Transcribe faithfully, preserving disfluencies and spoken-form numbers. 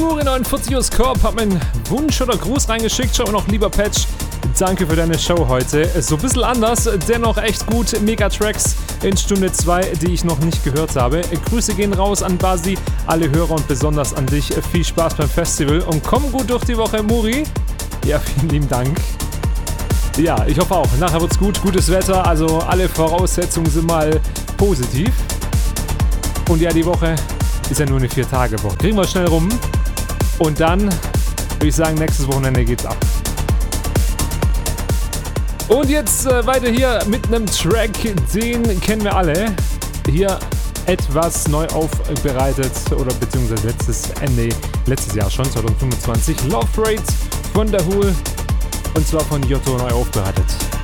Muri neunundvierzig aus Korb hat meinen Wunsch oder Gruß reingeschickt. Schau noch, lieber Patch, danke für deine Show heute. So ein bisschen anders, dennoch echt gut. Megatracks in Stunde zwei, die ich noch nicht gehört habe. Grüße gehen raus an Basi, alle Hörer und besonders an dich. Viel Spaß beim Festival und komm gut durch die Woche, Muri. Ja, vielen lieben Dank. Ja, ich hoffe auch. Nachher wird's gut, gutes Wetter, also alle Voraussetzungen sind mal positiv. Und ja, die Woche ist ja nur eine vier-Tage-Woche. Kriegen wir schnell rum. Und dann würde ich sagen, nächstes Wochenende geht's ab. Und jetzt äh, weiter hier mit einem Track, den kennen wir alle. Hier etwas neu aufbereitet oder beziehungsweise letztes Ende, letztes Jahr schon, zwanzig fünfundzwanzig. Love Rate von der Hool und zwar von Jotto neu aufbereitet.